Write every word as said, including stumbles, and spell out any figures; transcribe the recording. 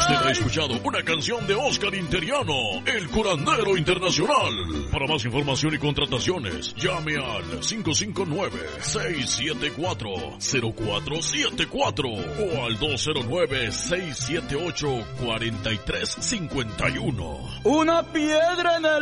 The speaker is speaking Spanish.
Usted ha escuchado una canción de Oscar Interiano, el curandero internacional. Para más información y contrataciones, llame al cinco cinco nueve, seis siete cuatro, cero cuatro siete cuatro o al dos cero nueve, seis siete ocho, cuatro tres cinco uno. Una piedra en el